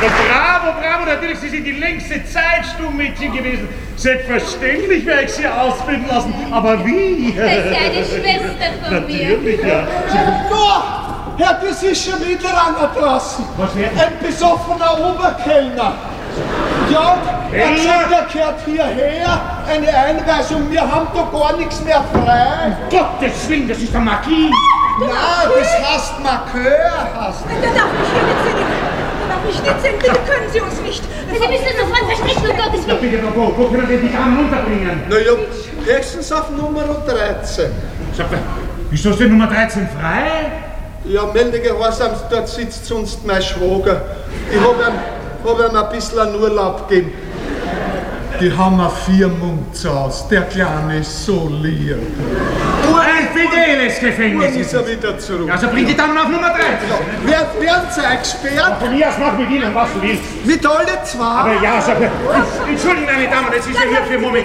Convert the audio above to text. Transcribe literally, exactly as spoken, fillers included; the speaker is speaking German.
Bravo, bravo, natürlich, Sie sind die längste Zeit Stummmädchen gewesen. Selbstverständlich werde ich Sie ausbilden lassen, aber wie? Das ist ja eine Schwester von mir. Natürlich, ja. Oh, Herr, das ist schon wieder einer draußen. Was wäre? Ein besoffener Oberkellner. Ja, er hat gesagt, er gehört hierher, eine Einweisung, wir haben da gar nichts mehr frei. Um Gottes Willen, das ist der Marquis. Nein, das heißt Markeur, heißt Da darf ich hier nicht sehen. Da darf ich nicht sehen. Bitte können Sie uns nicht. Sie müssen uns sofort verstecken, um Gottes Ja, Willen. bitte, wo, wo können wir die Damen unterbringen? Na ja, höchstens auf Nummer dreizehn. Sag mal, wieso ist die Nummer dreizehn frei? Ja, melde Gehorsams, dort sitzt sonst mein Schwager. Ich hab ihm, hab ihm ein bisschen einen Urlaub gegeben. Die haben ein Viermundsaus, der Kleine ist so lieb. Ein fideles Gefängnis Nun ist ist er es. wieder zurück. Also bring die Damen auf Nummer dreizehn. Wer, werden Sie eingesperrt? Von mir aus mach mit Ihnen, was du willst. Mit alle zwei? Aber ja, sag mal, entschuldigen meine Damen, jetzt ist ja hier für einen Moment.